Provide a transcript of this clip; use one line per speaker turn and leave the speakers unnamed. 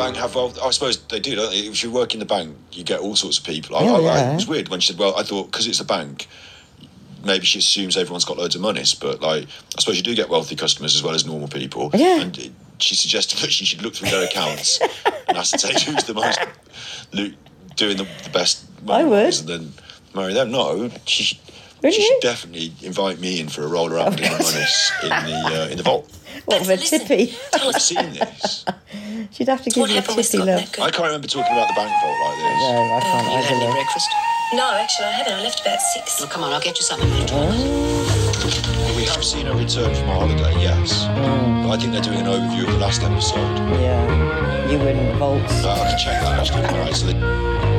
bank have wealth? I suppose they do, don't they? If you work in the bank, you get all sorts of people.
Yeah.
It was weird when she said, well, I thought, because it's a bank, maybe she assumes everyone's got loads of money, but, like, I suppose you do get wealthy customers as well as normal people.
Yeah.
And she suggested that she should look through their accounts and ascertain who's the most doing the best.
I would.
And then marry them. No, she
Really?
should definitely invite me in for a roll around in the in the vault.
What, with a tippy?
I've seen this.
She'd have to give you a tippy look.
I can't remember talking about the bank vault like this.
No, I can't
You had any
either.
breakfast?
No, actually, I haven't. I left about 6.
Well, come on, I'll get you something later on.
We have seen her return from our holiday, yes. But I think they're doing an overview of the last episode.
Yeah, you win vaults.
I can check that actually. Right, so